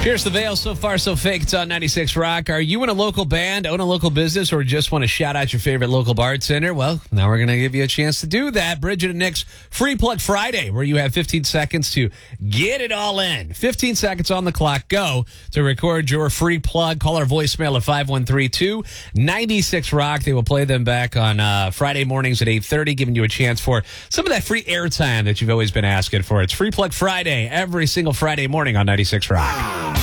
Here's the Veil. So far, so fake. It's on 96 Rock. Are you in a local band, own a local business, or just want to shout out your favorite local bartender? Well, now we're going to give you a chance to do that. Bridget and Nick's Free Plug Friday, where you have 15 seconds to get it all in. 15 seconds on the clock. Go to record your free plug. Call our voicemail at 5132-96 Rock. They will play them back on Friday mornings at 8:30, giving you a chance for some of that free airtime that you've always been asking for. It's Free Plug Friday every single Friday morning on 96 Rock.